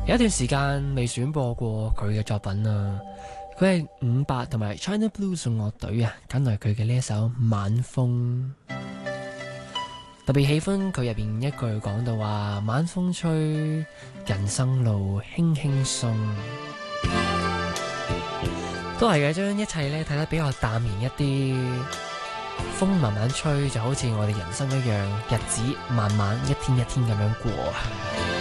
有一段時間未選播過佢嘅作品啊，佢係伍佰同埋 China Blues 樂隊啊，揀來佢嘅呢一首《晚風》，特別喜歡佢入邊一句講到話：晚風吹，人生路輕輕鬆，都係嘅，將一切咧睇得比較淡然一啲。風慢慢吹，就好似我哋人生一樣，日子慢慢一天一天咁樣過。